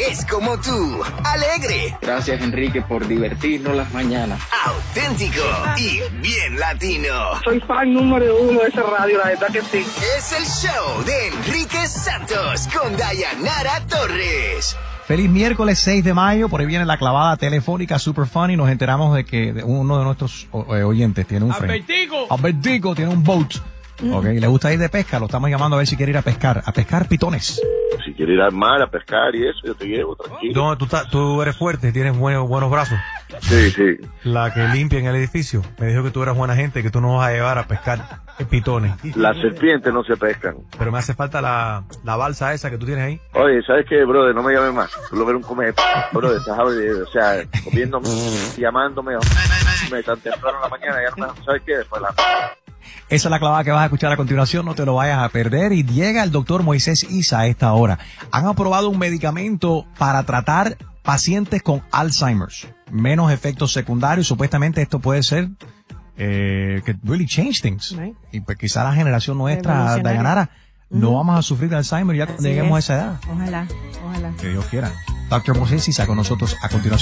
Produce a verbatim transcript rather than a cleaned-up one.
es como tú, alegre. Gracias, Enrique, por divertirnos las mañanas. Auténtico y bien latino. Soy fan número uno de esa radio, la verdad que sí. Es el show de Enrique Santos con Dayanara Torres. Feliz miércoles seis de mayo, por ahí viene la clavada telefónica super funny. Nos enteramos de que uno de nuestros oyentes tiene un friend. Albertico. Albertico tiene un boat. Ok, le gusta ir de pesca, lo estamos llamando a ver si quiere ir a pescar, a pescar pitones. Si quiere ir al mar a pescar y eso, yo te llevo, tranquilo. No, tú, ta- tú eres fuerte, tienes buenos, buenos brazos. Sí, sí. La que limpia en el edificio me dijo que tú eras buena gente, que tú nos vas a llevar a pescar pitones. Las serpientes no se pescan. Pero me hace falta la, la balsa esa que tú tienes ahí. Oye, ¿sabes qué, brother? No me llames más. Tú lo ves un comer, brother, estás, o sea, comiéndome, llamándome, me tan temprano en la mañana, ya no me, ¿sabes qué? Después la... Esa es la clavada que vas a escuchar a continuación, no te lo vayas a perder. Y llega el doctor Moisés Isa a esta hora. Han aprobado un medicamento para tratar pacientes con Alzheimer's. Menos efectos secundarios. Supuestamente esto puede ser eh, que really change things. Right. Y pues quizá la generación nuestra, Revolucionario. Dayanara, no Ujú. vamos a sufrir de Alzheimer ya cuando Así lleguemos es. a esa edad. Ojalá, ojalá. Que Dios quiera. doctor Moisés Isa con nosotros a continuación.